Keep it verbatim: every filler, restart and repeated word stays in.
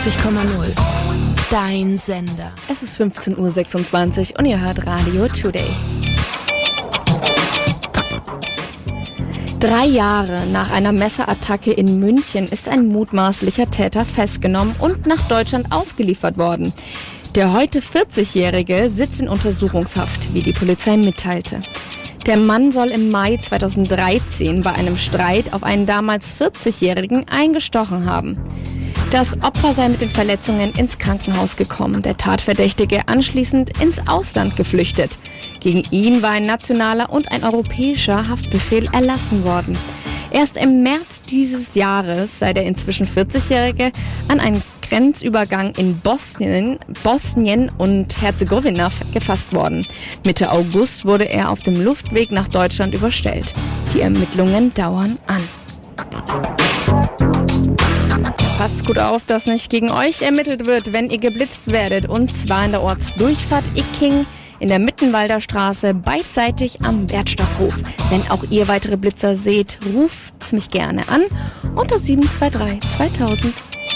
neunundneunzig Komma null. Dein Sender. Es ist fünfzehn Uhr sechsundzwanzig und ihr hört Radio Today. Drei Jahre nach einer Messerattacke in München ist ein mutmaßlicher Täter festgenommen und nach Deutschland ausgeliefert worden. Der heute vierzigjährige sitzt in Untersuchungshaft, wie die Polizei mitteilte. Der Mann soll im Mai zweitausenddreizehn bei einem Streit auf einen damals vierzigjährigen eingestochen haben. Das Opfer sei mit den Verletzungen ins Krankenhaus gekommen, der Tatverdächtige anschließend ins Ausland geflüchtet. Gegen ihn war ein nationaler und ein europäischer Haftbefehl erlassen worden. Erst im März dieses Jahres sei der inzwischen vierzigjährige an einen Grenzübergang in Bosnien, Bosnien und Herzegowina gefasst worden. Mitte August wurde er auf dem Luftweg nach Deutschland überstellt. Die Ermittlungen dauern an. Passt gut auf, dass nicht gegen euch ermittelt wird, wenn ihr geblitzt werdet. Und zwar in der Ortsdurchfahrt Icking, in der Mittenwalder Straße, beidseitig am Wertstoffhof. Wenn auch ihr weitere Blitzer seht, ruft's mich gerne an unter sieben zwei drei zweitausend.